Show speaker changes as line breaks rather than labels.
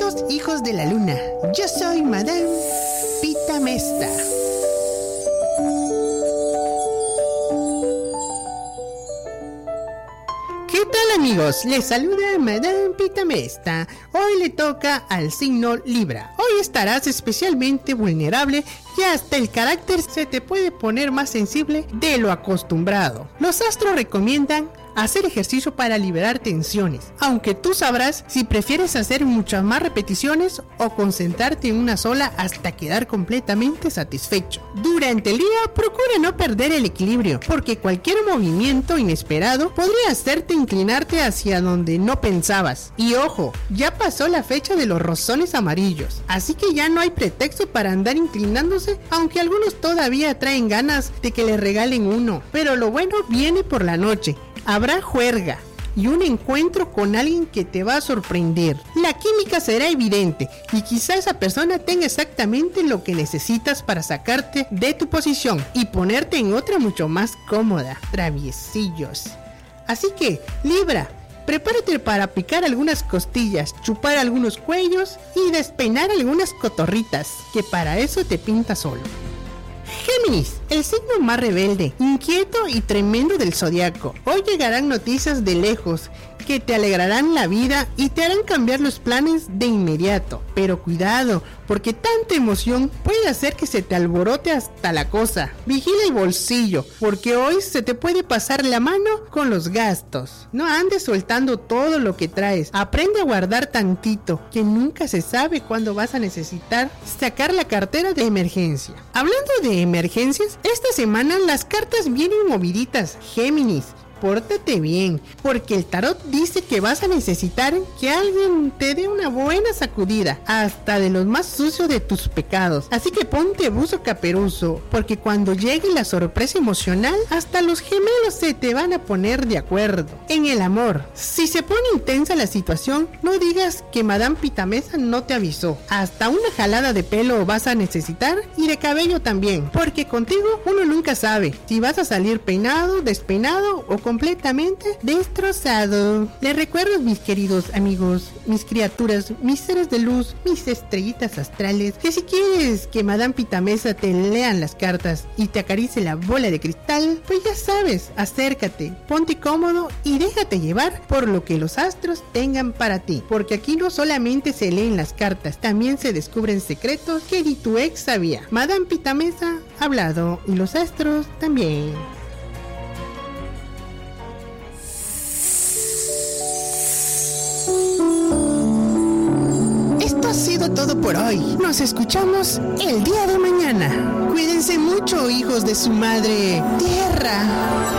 Bienvenidos, hijos de la luna. Yo soy Madame Pitamesta. ¿Qué tal, amigos? Les saluda Madame Pitamesta. Hoy le toca al signo Libra. Hoy estarás especialmente vulnerable y hasta el carácter se te puede poner más sensible de lo acostumbrado. Los astros recomiendan hacer ejercicio para liberar tensiones, aunque tú sabrás si prefieres hacer muchas más repeticiones o concentrarte en una sola hasta quedar completamente satisfecho. Durante el día procura no perder el equilibrio, porque cualquier movimiento inesperado podría hacerte inclinarte hacia donde no pensabas. Y ojo, ya pasó la fecha de los rosones amarillos, así que ya no hay pretexto para andar inclinándose, aunque algunos todavía traen ganas de que les regalen uno. Pero lo bueno viene por la noche. Habrá juerga y un encuentro con alguien que te va a sorprender. La química será evidente y quizá esa persona tenga exactamente lo que necesitas para sacarte de tu posición y ponerte en otra mucho más cómoda. Traviesillos. Así que, Libra, prepárate para picar algunas costillas, chupar algunos cuellos y despeinar algunas cotorritas, que para eso te pinta solo. Géminis, el signo más rebelde, inquieto y tremendo del zodiaco. Hoy llegarán noticias de lejos que te alegrarán la vida y te harán cambiar los planes de inmediato. Pero cuidado, porque tanta emoción puede hacer que se te alborote hasta la cosa. Vigila el bolsillo, porque hoy se te puede pasar la mano con los gastos. No andes soltando todo lo que traes. Aprende a guardar tantito, que nunca se sabe cuándo vas a necesitar sacar la cartera de emergencia. Hablando de emergencias, esta semana las cartas vienen moviditas, Géminis. Pórtate bien, porque el tarot dice que vas a necesitar que alguien te dé una buena sacudida, hasta de los más sucios de tus pecados. Así que ponte buzo caperuzo, porque cuando llegue la sorpresa emocional, hasta los gemelos se te van a poner de acuerdo. En el amor, si se pone intensa la situación, no digas que Madame Pitamesa no te avisó. Hasta una jalada de pelo vas a necesitar y de cabello también, porque contigo uno nunca sabe si vas a salir peinado, despeinado o completamente destrozado. Les recuerdo, mis queridos amigos, mis criaturas, mis seres de luz, mis estrellitas astrales, que si quieres que Madame Pitamesa te lean las cartas y te acaricie la bola de cristal, pues ya sabes, acércate, ponte cómodo y déjate llevar por lo que los astros tengan para ti, porque aquí no solamente se leen las cartas, también se descubren secretos que ni tu ex sabía. Madame Pitamesa ha hablado y los astros también. Esto ha sido todo por hoy. Nos escuchamos el día de mañana. Cuídense mucho, hijos de su madre Tierra.